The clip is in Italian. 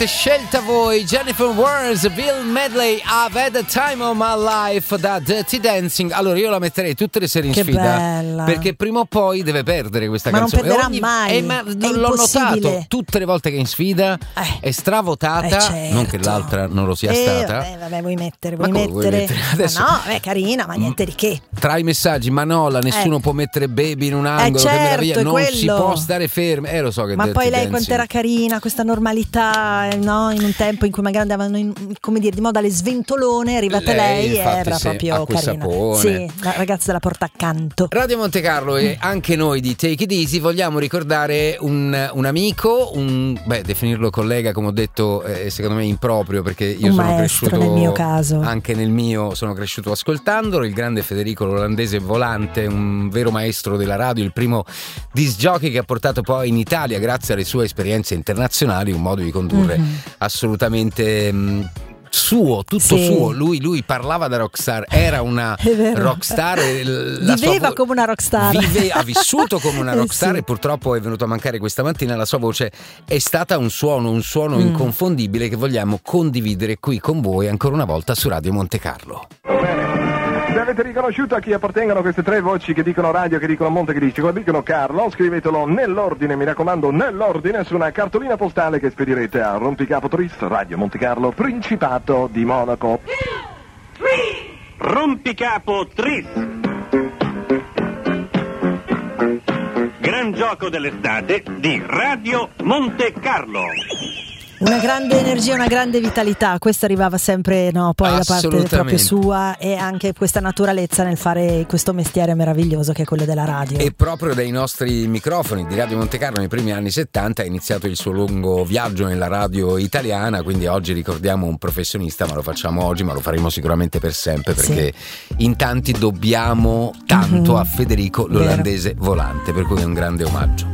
Scelta voi Jennifer Warnes, Bill Medley, I've had the time of my life da Dirty Dancing. Allora io la metterei tutte le sere in che sfida bella. Perché prima o poi deve perdere questa canzone. Ma non perderà mai, ma è l'ho impossibile. notato tutte le volte che è in sfida è stravotata, certo. non che l'altra non lo sia stata. Vabbè, vuoi mettere Adesso, no, è carina, ma niente di che. Tra i messaggi, Manola, nessuno può mettere Baby in un angolo, certo, che meraviglia, non quello. si può stare fermi. Lo so che ma Dirty poi lei Dancing. quanto era carina, questa normalità, no? In un tempo in cui magari andavano come dire, di moda le sventolone, è arrivata lei infatti, era proprio carina. Sì, la ragazza della porta accanto. Radio Montecarlo e anche noi di Take It Easy vogliamo ricordare un amico, definirlo collega, come ho detto, secondo me improprio, perché io un sono maestro cresciuto, nel mio caso. Anche nel mio sono cresciuto ascoltandolo, il grande Federico l'olandese volante, un vero maestro della radio, il primo disc jockey che ha portato poi in Italia, grazie alle sue esperienze internazionali, un modo di condurre assolutamente suo, tutto suo. Lui parlava da rockstar, era una rockstar, viveva come una rockstar, ha vissuto come una rockstar e purtroppo è venuto a mancare questa mattina. La sua voce è stata un suono inconfondibile che vogliamo condividere qui con voi ancora una volta su Radio Montecarlo. Se avete riconosciuto a chi appartengono queste tre voci che dicono radio, che dicono Monte, che dicono Carlo, scrivetelo nell'ordine, mi raccomando, nell'ordine, su una cartolina postale che spedirete a Rompicapo Tris, Radio Montecarlo, Principato di Monaco. Rompicapo Tris. Gran gioco dell'estate di Radio Montecarlo. Una grande energia, una grande vitalità, questa arrivava sempre poi da parte proprio sua, e anche questa naturalezza nel fare questo mestiere meraviglioso che è quello della radio. E proprio dai nostri microfoni di Radio Montecarlo nei primi anni 70 ha iniziato il suo lungo viaggio nella radio italiana, quindi oggi ricordiamo un professionista, ma lo facciamo oggi, ma lo faremo sicuramente per sempre, perché in tanti dobbiamo tanto a Federico l'olandese volante, per cui è un grande omaggio.